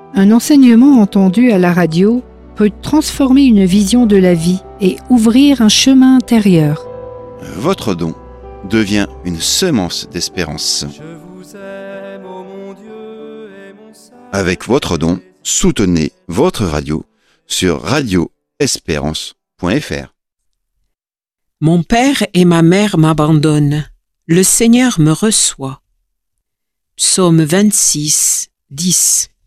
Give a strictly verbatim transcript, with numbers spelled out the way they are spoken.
Un enseignement entendu à la radio peut transformer une vision de la vie et ouvrir un chemin intérieur. Votre don devient une semence d'espérance. Avec votre don, soutenez votre radio sur radio espérance point f r. Mon père et ma mère m'abandonnent, le Seigneur me reçoit. Psaume vingt-six, dix.